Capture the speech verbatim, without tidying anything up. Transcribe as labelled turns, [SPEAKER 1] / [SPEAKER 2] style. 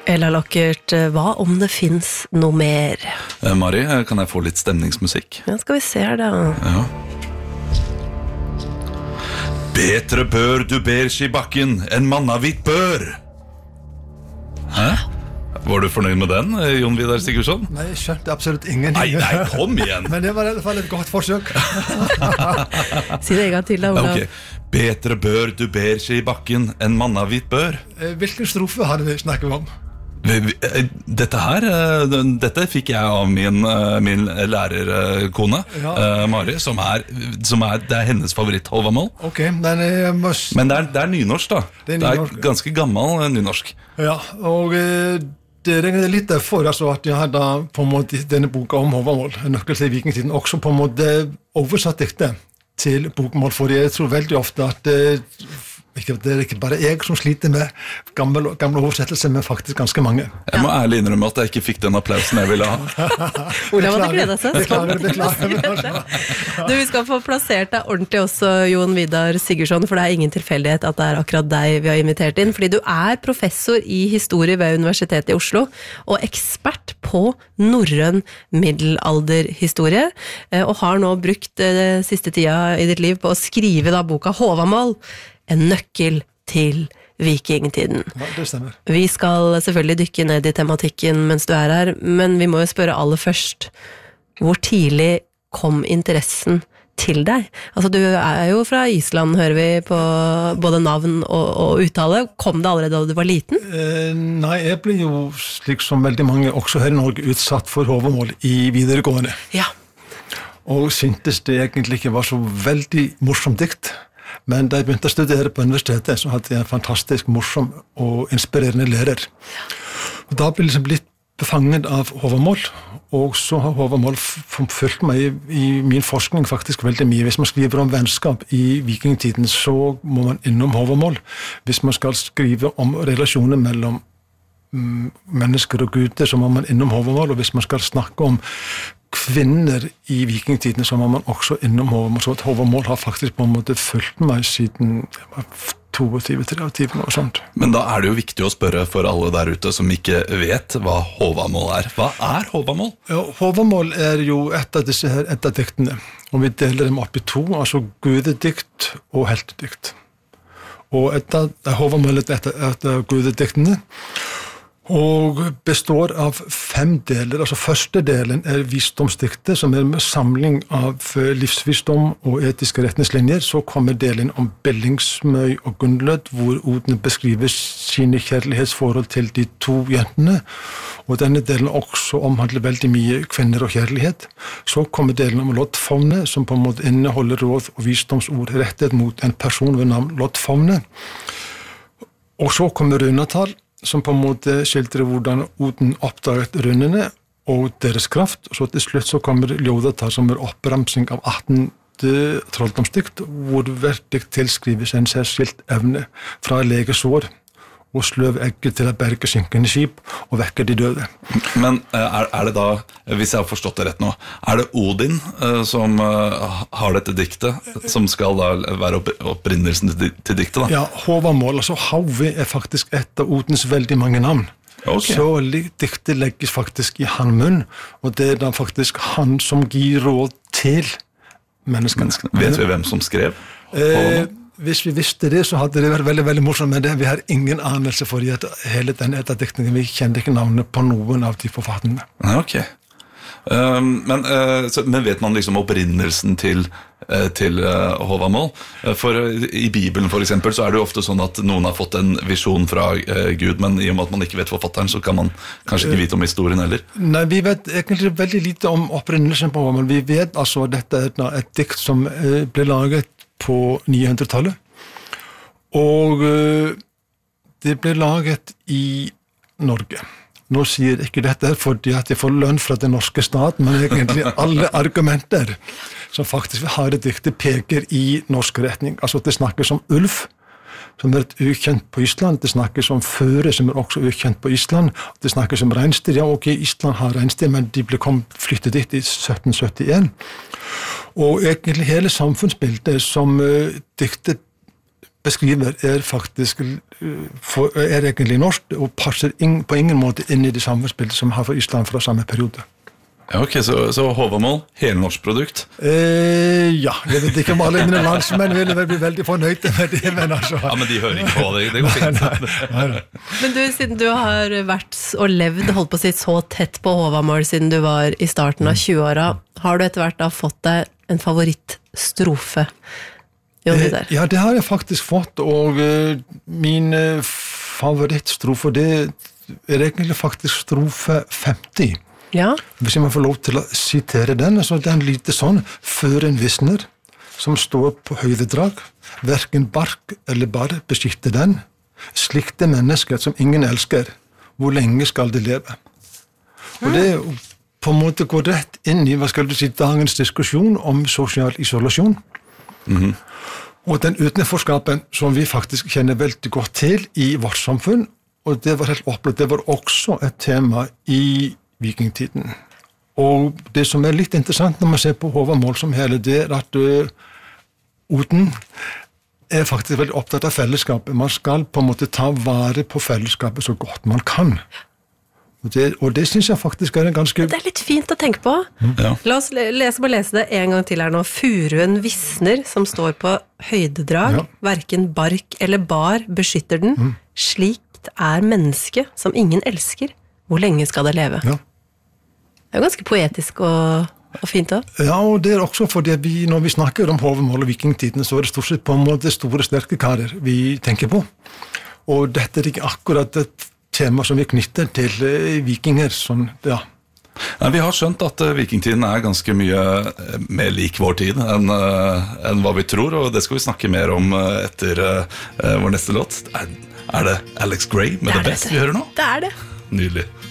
[SPEAKER 1] Ella Lockert, hva om det finnes noe mer?
[SPEAKER 2] Eh, Mari, kan jeg få litt stemningsmusikk?
[SPEAKER 1] Ja, skal vi se her da.
[SPEAKER 2] Ja. Betre bør du ber seg i bakken enn mannavitt bør. Hæ? Var du fornøyd med den, Jon Vidar Sigurdsson?
[SPEAKER 3] Nei, jeg skjønte absolutt ingenting.
[SPEAKER 2] Nei, nei, kom igjen!
[SPEAKER 3] Men det var i hvert fall et godt forsøk.
[SPEAKER 1] Si det en gang til da, Olav.
[SPEAKER 2] Okay. Betre bør du ber seg i bakken enn mannavitt bør.
[SPEAKER 3] Hvilken strofe hadde vi snakket om?
[SPEAKER 2] Dette her, dette fikk jeg av min, min lærerkone, ja. Mari, som er, som er, det er hennes favoritt Håvamål.
[SPEAKER 3] Ok, men jeg må...
[SPEAKER 2] Men det er, det er nynorsk da. Det er, nynorsk. Det er ganske gammel nynorsk.
[SPEAKER 3] Ja, og det er litt derfor altså, at jeg hadde på en måte denne boka om Håvamål, Nøkkel til vikingtiden, også på en måte oversatt diktet til bokmål, for jeg tror veldig ofte at det er ikke bare jeg som sliter med gamle, gamle oversettelser, men faktisk ganske mange.
[SPEAKER 2] Jeg må ærlig innrømme at jeg ikke fikk den applausen jeg ville ha.
[SPEAKER 1] Olav hadde gledet seg.
[SPEAKER 3] Beklager, beklager.
[SPEAKER 1] Du, vi skal få plassert deg ordentlig også, Jon Vidar Sigurdsson, for det er ingen tilfeldighet at det er akkurat deg vi har invitert inn, fordi du er professor i historie ved Universitetet i Oslo, og ekspert på norrøn middelalderhistorie, og har nå brukt eh, siste tida i ditt liv på å skrive da boka Håvamål, en nøkkel til vikingtiden.
[SPEAKER 3] Ja, det stemmer. Vi
[SPEAKER 1] skal selvfølgelig dykke ned i tematikken mens du er her, men vi må jo spørre aller først, hvor tidlig kom interessen til deg? Altså, du er jo fra Island, hører vi på både navn og, og uttale. Kom det allerede da du var liten?
[SPEAKER 3] Eh, nei, jeg ble jo, slik som veldig mange, også her i Norge, utsatt for Håvamål i videregående.
[SPEAKER 1] Ja.
[SPEAKER 3] Og syntes det egentlig ikke var så veldig morsomt dikt. Men da jeg begynte å studere på universitetet, så hadde jeg en fantastisk morsom og inspirerende lærer. Og da ble jeg liksom blitt befanget av Håvamål, og så har Håvamål fulgt meg i, i min forskning faktisk veldig mye. Hvis man skriver om vennskap i vikingtiden, så må man innom Håvamål. Hvis man skal skrive om relasjoner mellom mm, mennesker og guder, så må man innom Håvamål, og hvis man skal snakke om kvinner i vikingtiden, så må man også innom Håvamål, så at Håvamål har faktisk på en måte fulgt meg siden tjueto tretti og sånt.
[SPEAKER 2] Men da er det jo viktig å spørre for alle der ute som ikke vet hva Håvamål er. Hva er Håvamål?
[SPEAKER 3] Ja, Håvamål er jo et av disse her etterdiktene, og vi deler dem opp i to, altså gudedikt og heltedikt. Og etter, Håvamål er et av gudediktene, og består av fem deler. Altså første delen er visdomsdiktet, som er en samling av livsvisdom og etiske retningslinjer. Så kommer delen om Bellingsmøy og Gunnlød, hvor Odin beskriver sine kjærlighetsforhold til de to jentene. Og denne delen også omhandler veldig mye kvinner og kjærlighet. Så kommer delen om Loddfavne, som på en måte inneholder råd og visdomsord rettet mot en person ved navn Loddfavne. Og så kommer runetall, som på en måte skildrer hvordan Odin oppdaget runene og deres kraft. Så til slutt så kommer Ljóðatal, som er oppramsing av atten trolldomsdikt, hvor hvert dikt tilskrives en særskilt evne fra legesår og sløv egget til å berge synkende skip og vekke de døde.
[SPEAKER 2] Men er, er det da, hvis jeg har forstått det rett nå, er det Odin uh, som uh, har dette diktet, som skal da være opp, opprinnelsen til, til diktet da?
[SPEAKER 3] Ja, Håvamål, altså Hauvi er faktisk et av Odins veldig mange navn. Okay. Så diktet legges faktisk i han munn, og det er da faktisk han som gir råd til menneskene. menneskene.
[SPEAKER 2] Vet vi hvem som skrev Håvamål?
[SPEAKER 3] Eh, Hvis vi visste det, så hadde det vært veldig, veldig morsomt, men det, vi har ingen anelse for at hele den etterdiktningen, vi kjenner ikke navnet på noen av de forfatterne.
[SPEAKER 2] Ok. Um, men, uh, så, men vet man liksom opprinnelsen til, uh, til uh, Håvamål? Uh, for uh, i Bibelen for eksempel, så er det jo ofte sånn at noen har fått en visjon fra uh, Gud, men i og med at man ikke vet forfatteren, så kan man kanskje ikke vite om historien heller.
[SPEAKER 3] Nei, vi vet egentlig veldig lite om opprinnelsen på Håvamål. Vi vet altså at dette er et dikt som uh, ble laget på nihundretallet, og uh, det ble laget i Norge. Nå sier jeg ikke dette fordi at jeg får lønn fra den norske stat, men egentlig alle argumenter som faktisk har det diktet peker i norsk retning. Altså det snakkes om ulv, som er et ukjent på Island, det snakkes om føre, som er også ukjent på Island, det snakkes om reinsdyr. Ja, ok, Island har reinsdyr, men de ble kom, flyttet dit i sytten syttien. Og egentlig hele samfunnsbildet som uh, diktet beskriver, er faktisk for, er egentlig norsk, og passer ing, på ingen måte inn i det samme spillet som har for Island fra samme periode.
[SPEAKER 2] Ja, ok, Så, så Håvamål, helnorsk produkt?
[SPEAKER 3] Eh, ja, jeg vet ikke om alle mine landsmenn ville vel bli veldig fornøyde med det, men altså...
[SPEAKER 2] Ja, men de hører ikke på det, det går fint.
[SPEAKER 3] Nei, nei, nei.
[SPEAKER 1] Men du, siden du har vært og levd, holdt på å si, så tett på Håvamål siden du var i starten av tjueåra, har du etter hvert da fått deg en favorittstrofe? Jon Vidar?
[SPEAKER 3] Eh, ja, det har jeg faktisk fått, og uh, min uh, favorittstrofe, det er egentlig faktisk strofe femti.
[SPEAKER 1] Ja.
[SPEAKER 3] Hvis jeg må få lov til å sitere den, så den lyder sånn: før en visner, som står på høydedrag, hverken bark eller bar beskytter den, slikt det mennesket som ingen elsker, hvor lenge skal det leve? Og det på en måte går rett inn i, hva skal du si, dagens diskusjon om sosial isolasjon.
[SPEAKER 2] Mhm.
[SPEAKER 3] Og den utenforskapen som vi faktisk kjenner veldig godt til i vårt samfunn, og det var helt opplevd, det var også et tema i vikingtiden. Og det som er litt interessant når man ser på Håvamål som hele, det er at uh, Oden er faktisk veldig opptatt av fellesskapet. Man skal på en måte ta vare på fellesskapet så godt man kan. Og det, og det synes jeg faktisk er en ganske...
[SPEAKER 1] Det er litt fint å tenke på.
[SPEAKER 2] Ja.
[SPEAKER 1] La oss lese, bare lese det en gang til her nå. Furuen visner, som står på høydedrag,
[SPEAKER 3] Ja.
[SPEAKER 1] hverken bark eller bar beskytter den.
[SPEAKER 3] Mm.
[SPEAKER 1] Slikt er mennesket som ingen elsker. Hvor lenge skal det leve?
[SPEAKER 3] Ja.
[SPEAKER 1] Det er jo ganske poetisk og, og fint også.
[SPEAKER 3] Ja, og det er også fordi vi, når vi snakker om Håvamål og vikingtiden, så er det stort sett på en måte store, sterke karer vi tenker på. Og dette er ikke akkurat et tema som vi knytter til eh, vikinger, sånn, ja.
[SPEAKER 2] Nei, vi har skjønt at uh, vikingtiden er ganske mye uh, mer lik vår tid enn uh, enn hva vi tror, og det skal vi snakke mer om uh, etter uh, vår neste låt. Er, er det Alex Gray med
[SPEAKER 1] Det er
[SPEAKER 2] The
[SPEAKER 1] det,
[SPEAKER 2] Best
[SPEAKER 1] vet du.
[SPEAKER 2] vi hører nå?
[SPEAKER 1] Det er det.
[SPEAKER 2] Nydelig.